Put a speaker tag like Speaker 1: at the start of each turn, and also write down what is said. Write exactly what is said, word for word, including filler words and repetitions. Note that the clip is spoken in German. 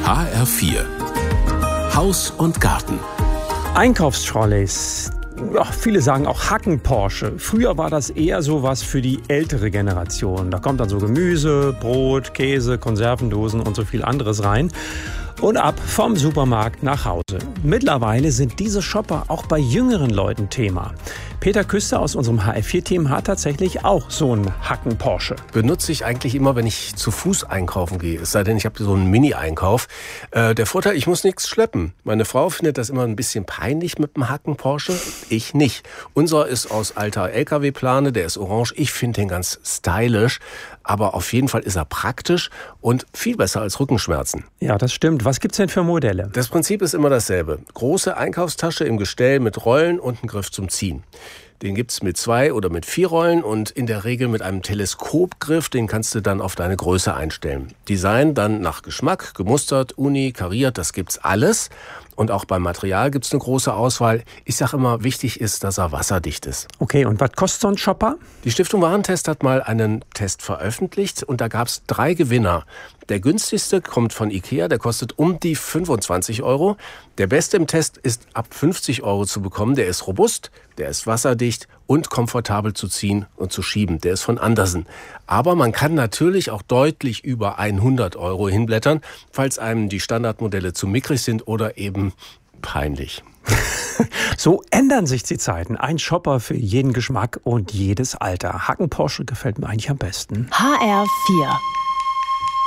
Speaker 1: H R vier Haus und Garten.
Speaker 2: Einkaufstrolleys. Ja, viele sagen auch Hacken-Porsche. Früher war das eher so was für die ältere Generation. Da kommt dann so Gemüse, Brot, Käse, Konservendosen und so viel anderes rein. Und ab vom Supermarkt nach Hause. Mittlerweile sind diese Shopper auch bei jüngeren Leuten Thema. Peter Küster aus unserem H R vier-Team hat tatsächlich auch so einen Hacken-Porsche.
Speaker 3: Benutze ich eigentlich immer, wenn ich zu Fuß einkaufen gehe. Es sei denn, ich habe so einen Mini-Einkauf. Äh, der Vorteil, ich muss nichts schleppen. Meine Frau findet das immer ein bisschen peinlich mit dem Hacken-Porsche. Ich nicht. Unser ist aus alter L K W-Plane, der ist orange. Ich finde den ganz stylisch. Aber auf jeden Fall ist er praktisch und viel besser als Rückenschmerzen.
Speaker 2: Ja, das stimmt. Was gibt's denn für Modelle?
Speaker 3: Das Prinzip ist immer dasselbe. Große Einkaufstasche im Gestell mit Rollen und einen Griff zum Ziehen. Den gibt's mit zwei oder mit vier Rollen und in der Regel mit einem Teleskopgriff. Den kannst du dann auf deine Größe einstellen. Design dann nach Geschmack, gemustert, uni, kariert, das gibt's alles. Und auch beim Material gibt's eine große Auswahl. Ich sage immer, wichtig ist, dass er wasserdicht ist.
Speaker 2: Okay, und was kostet so ein Shopper?
Speaker 3: Die Stiftung Warentest hat mal einen Test veröffentlicht und da gab's drei Gewinner. Der günstigste kommt von Ikea, der kostet um die fünfundzwanzig Euro. Der beste im Test ist ab fünfzig Euro zu bekommen. Der ist robust, der ist wasserdicht und komfortabel zu ziehen und zu schieben. Der ist von Andersen. Aber man kann natürlich auch deutlich über hundert Euro hinblättern, falls einem die Standardmodelle zu mickrig sind oder eben peinlich.
Speaker 2: So ändern sich die Zeiten. Ein Shopper für jeden Geschmack und jedes Alter. Hacken Porsche gefällt mir eigentlich am besten.
Speaker 4: H R vier